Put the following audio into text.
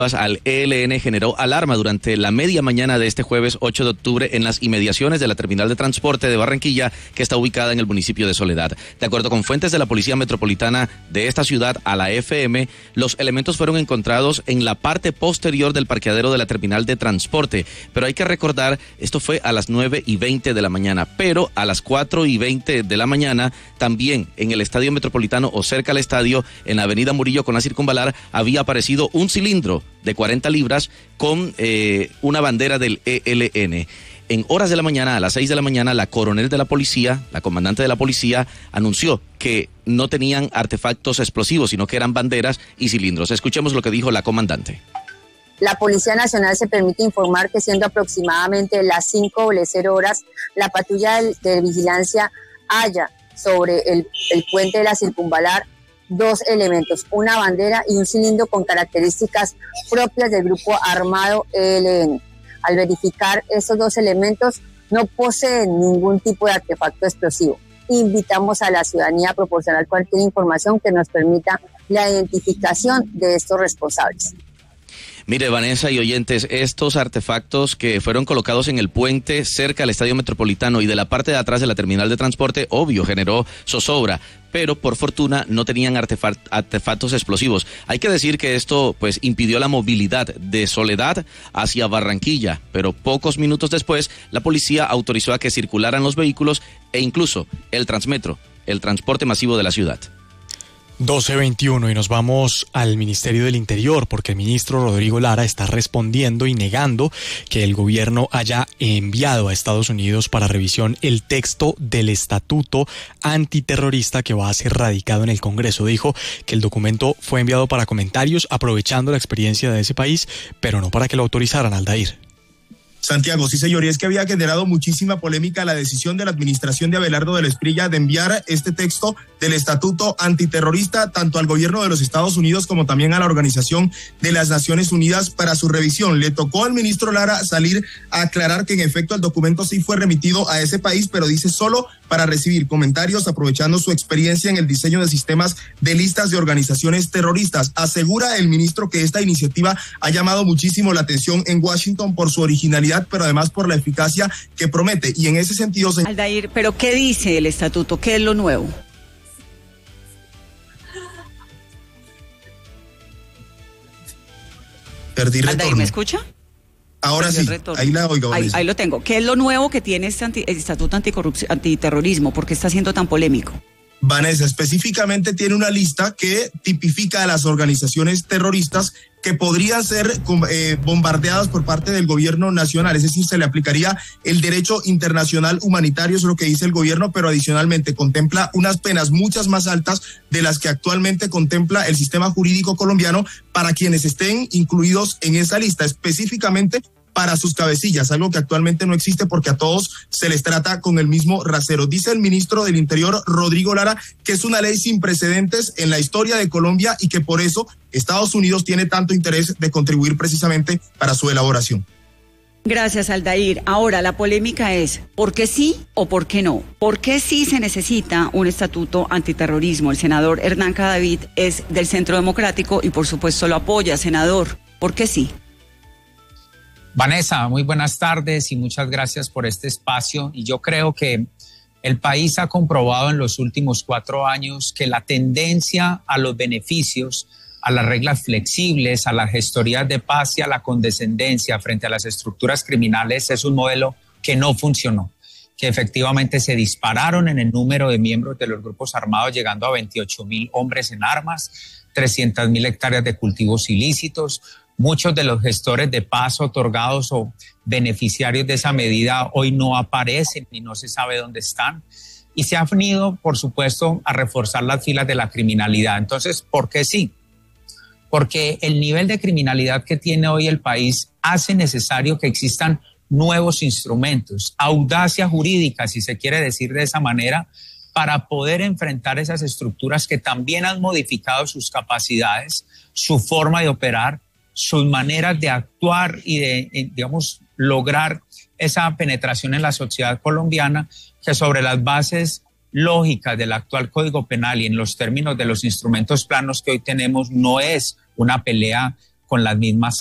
al ELN generó alarma durante la media mañana de este jueves 8 de octubre en las inmediaciones de la terminal de transporte de Barranquilla, que está ubicada en el municipio de Soledad. De acuerdo con fuentes de la Policía Metropolitana de esta ciudad, a la FM, los elementos fueron encontrados en la parte posterior del parqueadero de la terminal de transporte, pero hay que recordar, esto fue a las 9:20 de la mañana, pero a las 4:20 de la mañana, también en el Estadio Metropolitano o cerca al estadio, en la avenida Murillo con la Circunvalar, había aparecido un cilindro de 40 libras con una bandera del ELN. En horas de la mañana, a las 6 de la mañana, la coronel de la policía, la comandante de la policía, anunció que no tenían artefactos explosivos, sino que eran banderas y cilindros. Escuchemos lo que dijo la comandante. La Policía Nacional se permite informar que siendo aproximadamente las 5:00 horas, la patrulla de vigilancia halla sobre el puente de la Circunvalar dos elementos, una bandera y un cilindro con características propias del grupo armado ELN. Al verificar estos dos elementos, no poseen ningún tipo de artefacto explosivo. Invitamos a la ciudadanía a proporcionar cualquier información que nos permita la identificación de estos responsables. Mire, Vanessa y oyentes, estos artefactos que fueron colocados en el puente cerca al Estadio Metropolitano y de la parte de atrás de la terminal de transporte, obvio, generó zozobra, pero por fortuna no tenían artefactos explosivos. Hay que decir que esto pues impidió la movilidad de Soledad hacia Barranquilla, pero pocos minutos después la policía autorizó a que circularan los vehículos e incluso el Transmetro, el transporte masivo de la ciudad. 12:21 y nos vamos al Ministerio del Interior porque el ministro Rodrigo Lara está respondiendo y negando que el gobierno haya enviado a Estados Unidos para revisión el texto del estatuto antiterrorista que va a ser radicado en el Congreso. Dijo que el documento fue enviado para comentarios aprovechando la experiencia de ese país, pero no para que lo autorizaran, Aldair. Santiago, sí señor, y es que había generado muchísima polémica la decisión de la administración de Abelardo del Esprilla de enviar este texto del estatuto antiterrorista tanto al gobierno de los Estados Unidos como también a la Organización de las Naciones Unidas para su revisión. Le tocó al ministro Lara salir a aclarar que en efecto el documento sí fue remitido a ese país, pero dice solo para recibir comentarios aprovechando su experiencia en el diseño de sistemas de listas de organizaciones terroristas. Asegura el ministro que esta iniciativa ha llamado muchísimo la atención en Washington por su originalidad, pero además por la eficacia que promete. Y en ese sentido... Aldair, ¿pero qué dice el estatuto? ¿Qué es lo nuevo? Perdí retorno. Aldair, ¿me escucha? Ahora sí, ahí la oigo. Ahí lo tengo. ¿Qué es lo nuevo que tiene el estatuto antiterrorismo? ¿Por qué está siendo tan polémico? Vanessa, específicamente tiene una lista que tipifica a las organizaciones terroristas que podrían ser bombardeadas por parte del gobierno nacional, es decir, se le aplicaría el derecho internacional humanitario, es lo que dice el gobierno, pero adicionalmente contempla unas penas muchas más altas de las que actualmente contempla el sistema jurídico colombiano para quienes estén incluidos en esa lista, específicamente para sus cabecillas, algo que actualmente no existe porque a todos se les trata con el mismo rasero. Dice el ministro del Interior, Rodrigo Lara, que es una ley sin precedentes en la historia de Colombia y que por eso Estados Unidos tiene tanto interés de contribuir precisamente para su elaboración. Gracias, Aldair. Ahora, la polémica es, ¿por qué sí o por qué no? ¿Por qué sí se necesita un estatuto antiterrorismo? El senador Hernán Cadavid es del Centro Democrático y por supuesto lo apoya, senador. ¿Por qué sí? Vanessa, muy buenas tardes y muchas gracias por este espacio. Y yo creo que el país ha comprobado en los últimos 4 años que la tendencia a los beneficios, a las reglas flexibles, a las gestorías de paz y a la condescendencia frente a las estructuras criminales es un modelo que no funcionó, que efectivamente se dispararon en el número de miembros de los grupos armados, llegando a 28,000 hombres en armas, 300,000 hectáreas de cultivos ilícitos. Muchos de los gestores de paz otorgados o beneficiarios de esa medida hoy no aparecen y no se sabe dónde están. Y se ha venido, por supuesto, a reforzar las filas de la criminalidad. Entonces, ¿por qué sí? Porque el nivel de criminalidad que tiene hoy el país hace necesario que existan nuevos instrumentos, audacia jurídica, si se quiere decir de esa manera, para poder enfrentar esas estructuras que también han modificado sus capacidades, su forma de operar, sus maneras de actuar y de, digamos, lograr esa penetración en la sociedad colombiana, que sobre las bases lógicas del actual Código Penal y en los términos de los instrumentos planos que hoy tenemos no es una pelea con las mismas